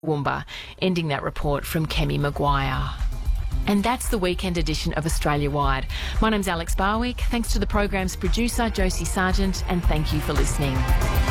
Woomba, ending that report from Kemi Maguire. And that's the weekend edition of Australia Wide. My name's Alex Barwick. Thanks to the program's producer, Josie Sargent, and thank you for listening.